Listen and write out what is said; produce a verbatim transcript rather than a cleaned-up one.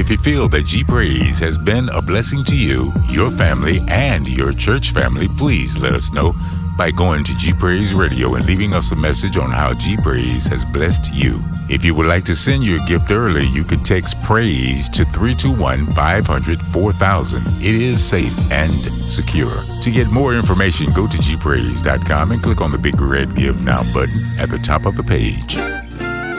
If you feel that G Praise has been a blessing to you, your family, and your church family, please let us know by going to G Praise Radio and leaving us a message on how G Praise has blessed you. If you would like to send your gift early, you can text PRAISE to three two one, five hundred, four thousand. It is safe and secure. To get more information, go to G Praise dot com and click on the big red Give Now button at the top of the page.